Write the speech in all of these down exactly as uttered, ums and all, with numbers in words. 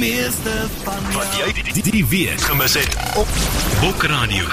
Meeste van wat jy die, die, die week gemis het op Bokradio.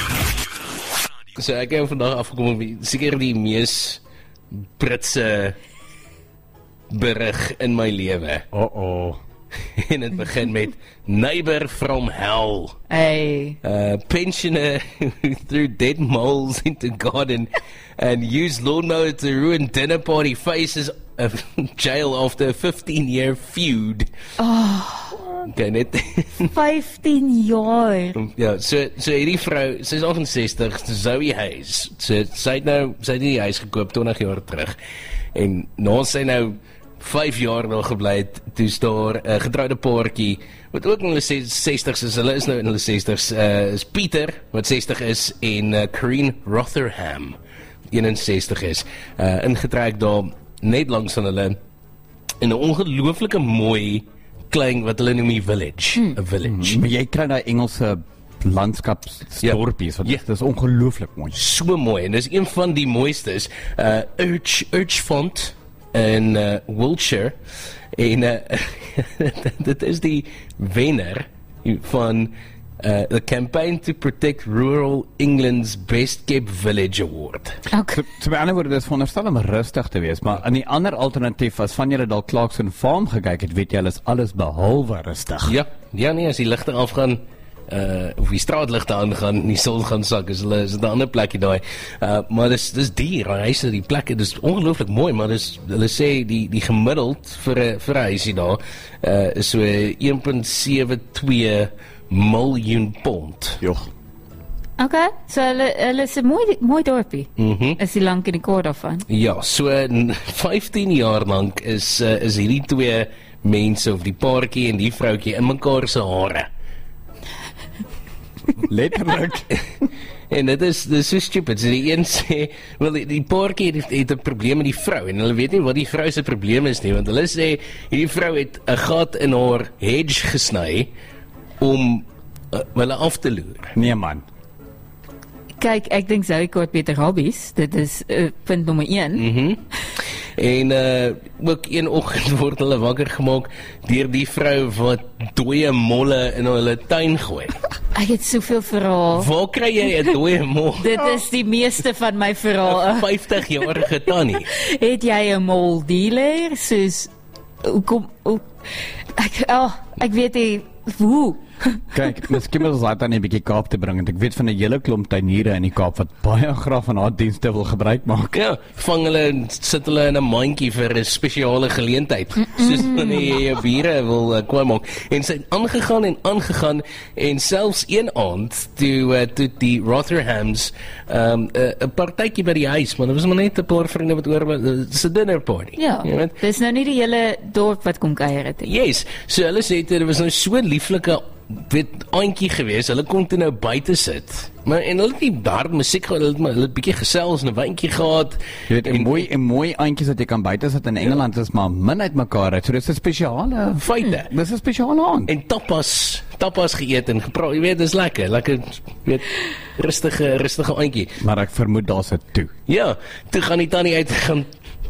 So ek het vandag afgekom om seker die mees Britse berig in my lewe. Oh oh. En het begin met Neighbor from Hell. Hey. Uh, pensioner who threw dead moles into garden and used lawnmower to ruin dinner party faces of jail after a fifteen year feud. Oh. Okay, net vyftien jaar. Ja, so so hierdie vrou, sy is agt-en-sestig, Zoe Hayes. So sy het nou sy het die huis gekoop twintig jaar terug. En nou sy nou vyf jaar nog gebly het, toe is daar 'n uh, getroude paartjie wat ook in hulle sestig's is. Hulle is nou in hulle sestig's. Uh, is Pieter wat sestig is en uh, Corinne Rotherham eenensestig is. Uh, ingetrek daar net langs van hulle in 'n ongelooflike mooi klein wat hulle noem die village, 'n hmm. village. Hmm, maar jy kry daai Engelse landskapsdorpies, wat Ja. dit is ongelooflik mooi. So mooi en dis een van die mooistes. Uh Urch Urchfont in uh, Wiltshire en uh, dit is die wenner van uh, the Campaign to Protect Rural England's Best Kept Village Award. Okay. So, so by ander woorde, dit is veronderstel om rustig te wees, maar in die ander alternatief, as van julle dalk Clarkson Farm gekyk het, weet jy, hulle is alles behalwe rustig. Ja, ja nee, as die ligte afgaan, uh, of die straatligte aangaan, die son gaan sak, is hulle is 'n ander plekkie daai. Uh, maar dis dis dier, huise, die plekke, dis ongelooflik mooi, maar dis hulle sê die die gemiddeld vir 'n vir 'n huisie daar uh, is so een komma sewe twee miljoen pond. Joch. Okay, so hulle, hulle is 'n mooi, mooi dorpie. Mhm. Is die lank in die kort daarvan? Ja, so vyftien jaar lank is uh, is hierdie twee mense of die paartjie en die vroutjie in mekaar se hare. Letterlik. En dit is, dit is so stupid, so die een sê, wel die, die paartjie het, het 'n probleem met die vrou, en hulle weet nie wat die vrou se probleem is nie, want hulle sê, hierdie vrou het 'n gat in haar hedge gesny, om uh, hulle af te loer. Nee man. Kyk, ek dink Zoe koop beter hobbies. Dit is uh, punt nommer een. Mhm. En uh, ook een oggend word hulle wakker gemaak deur die vrou wat dooie molle in hulle tuin gooi. Ek het soveel verhaal. Waar kry jy 'n dooie mol? Dit is die meeste van my 'n verhaal. vyftig-jarige tannie. Het jy 'n mol dealer? Soos hoekom hoe ek oh, ek weet nie hoe. Kyk, miskien moet ons laat dan 'n bietjie Kaap te bring, want ek weet van 'n hele klomp tuiniere in die Kaap wat baie graag van haar dienste wil gebruik maak. Ja, vang hulle en sit hulle in 'n mandjie vir 'n spesiale geleentheid. Soos wanneer jy jou bure wil uh, kwaai maak. En sy het aangegaan en aangegaan en selfs een aand toe uh, toe die Rotherhams 'n um, uh, 'n partytjie by die huis, maar dit was maar net 'n paar vriende wat oor was, uh, 'n dinner party. Ja, Jy weet? dis nou nie die hele dorp wat kom kuier het nie. Yes, so hulle sê dit was nou so 'n lieflike weet aantjie gewees. Hulle kon toe nou buite sit. Maar en hulle het nie daar musiek gehad, hulle het maar hulle het bietjie gesels en 'n wyntjie gehad. Jy weet, en mooi en mooi aantjies wat jy kan buite sit in Engeland is maar min uit mekaar uit. So dis 'n spesiale Feite. Dis 'n spesiale aand. En tapas, tapas geëet en gepraat. Jy weet, dis lekker. Lekker, weet, rustige, rustige aantjie. Maar ek vermoed daar's 'n toe. Ja, toe gaan die tannie uit gaan